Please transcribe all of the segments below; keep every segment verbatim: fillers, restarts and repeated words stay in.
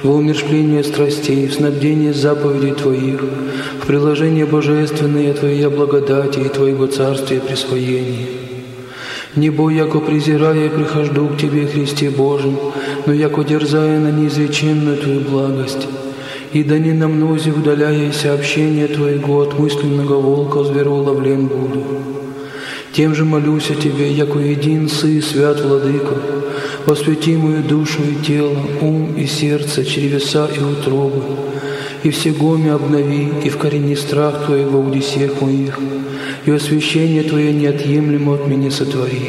во умерщвление страстей, в снабдение заповедей Твоих, в приложение божественное Твоей благодати и Твоего царствия присвоения. Не бой, яко презирая, прихожду к Тебе, Христе Божий, но яко дерзая на неизреченную Твою благость. И да не на мнозе удаляясь общение Твоего от мысленного волка звероуловлен буду. Тем же молюсь о Тебе, яко един Сы, свят Владыко, посвяти мою душу и тело, ум и сердце, чревеса и утробы, и всегоми обнови, и вкорени страх Твоего в десех моих, и освящение Твое неотъемлемо от меня сотвори.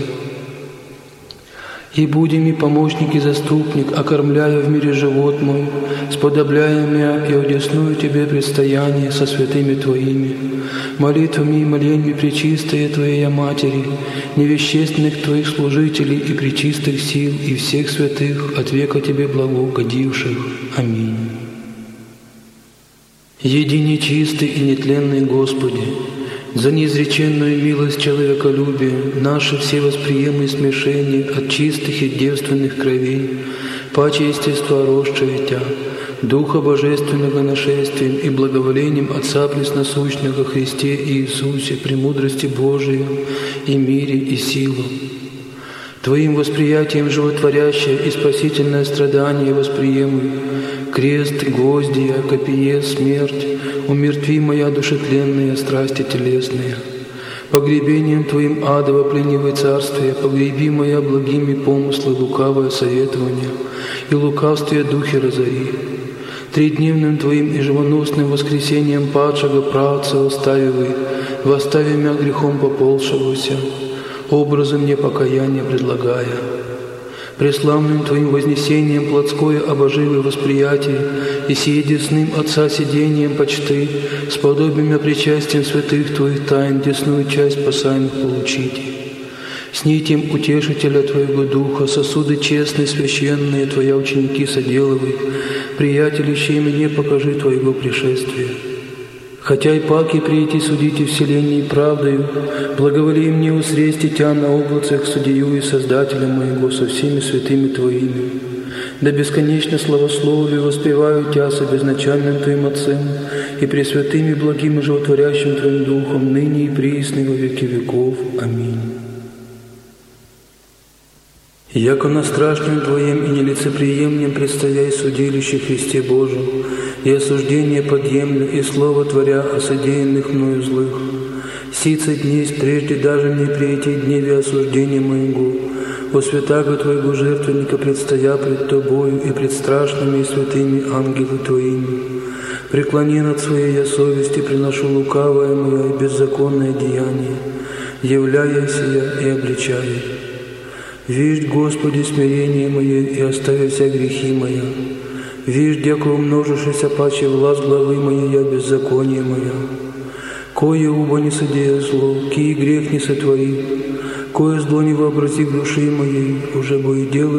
И буди ми помощник и заступник, окормляя в мире живот мой, сподобляя меня и одесную Тебе предстояние со святыми Твоими, молитвами и моленьми пречистая Твоей Матери, невещественных Твоих служителей и пречистых сил и всех святых от века Тебе благоугодивших. Аминь. Едине чистый и нетленный Господи, за неизреченную милость человеколюбия, наши все восприемы и смешения от чистых и девственных кровей, паче естества росшего Тя, Духа Божественного нашествием и благоволением Отца Пресносущного Христе Иисусе, премудрости Божией и мире и силу. Твоим восприятием животворящее и спасительное страдание восприемуй, крест, гвоздия, копие, смерть, умертви моя душетленная страсти телесные. Погребением Твоим адово пленивое царствие, погреби моя благими помыслы лукавое советование, и лукавствие духи разори. Тридневным Твоим и живоносным воскресением падшего правца оставивай, восстави мя грехом поползшегося, образом мне покаяния предлагая. Преславным Твоим вознесением плотское обоживое восприятие и сиедесным Отца сидением почты, сподобием причастием святых Твоих тайн десную часть спасаемых получить. С нитем утешителя Твоего Духа, сосуды честные, священные, Твоя ученики соделывай, приятелищей мне покажи Твоего пришествия. Хотя и паки прийти судите вселенной правдою, благоволи мне усрести Тя на облацах судью и Создателя моего со всеми святыми Твоими. Да бесконечно славословию воспеваю Тя со безначальным Твоим Отцем и пресвятым и благим и животворящим Твоим Духом, ныне и присно во веки веков. Аминь. Яко на страшным Твоем и нелицеприемлем предстояй судилище Христе Божьем, и осуждение подъемлю, и слово творя о содеянных мною злых. Сица днесь, прежде даже мне прийти дневе осуждения моего, о святаго Твоего жертвенника предстоя пред Тобою и пред страшными и святыми ангелы Твоими. Преклонен от своей я совести, приношу лукавое мое и беззаконное деяние, являясь я и обличая. Виждь, Господи, смирение мое и оставя вся грехи моя. Виждь, яко умножившийся паче власть главы моей, я беззаконие моя. Кое убо не содея зло, кий грех не сотвори, кое зло не вообрази в души моей, уже бы и дело